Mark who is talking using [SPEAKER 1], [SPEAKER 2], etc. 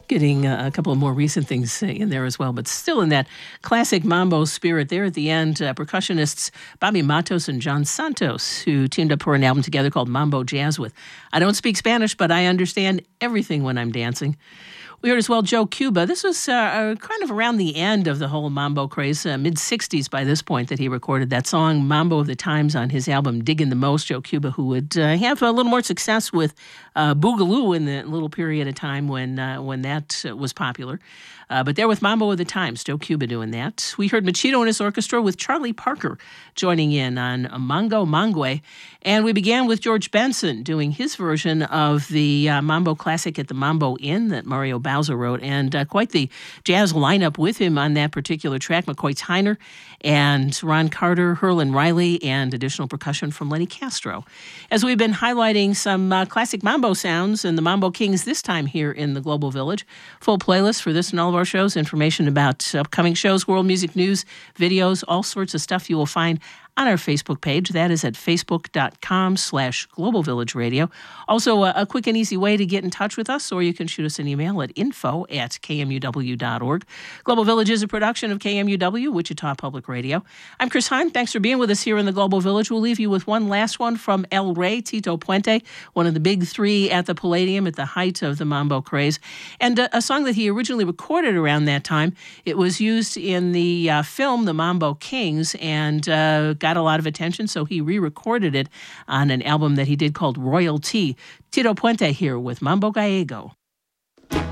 [SPEAKER 1] Getting a couple of more recent things in there as well, but still in that classic mambo spirit there at the end. Percussionists Bobby Matos and John Santos, who teamed up for an album together called Mambo Jazz with I don't speak Spanish, but I understand everything when I'm dancing. We heard as well Joe Cuba. This was kind of around the end of the whole mambo craze, mid-'60s by this point that he recorded that song, Mambo of the Times, on his album Diggin' the Most. Joe Cuba, who would have a little more success with Boogaloo in the little period of time when that was popular. But there with Mambo of the Times, Joe Cuba doing that. We heard Machito and his orchestra with Charlie Parker joining in on Mango Mangue. And we began with George Benson doing his version of the mambo classic at the Mambo Inn that Mario Bowser wrote. And quite the jazz lineup with him on that particular track. McCoy Tyner and Ron Carter, Herlin Riley, and additional percussion from Lenny Castro. As we've been highlighting some classic mambo sounds and the Mambo Kings this time here in the Global Village. Full playlist for this and all of our shows, information about upcoming shows, world music news, videos, all sorts of stuff you will find on our Facebook page. That is at facebook.com/Global Village Radio. Also, a quick and easy way to get in touch with us, or you can shoot us an email at info@kmuw.org. Global Village is a production of KMUW, Wichita Public Radio. I'm Chris Hine. Thanks for being with us here in the Global Village. We'll leave you with one last one from El Rey, Tito Puente, one of the big three at the Palladium at the height of the mambo craze, and a song that he originally recorded around that time. It was used in the film The Mambo Kings, and got a lot of attention, so he re-recorded it on an album that he did called Royalty. Tito Puente here with Mambo Gallego.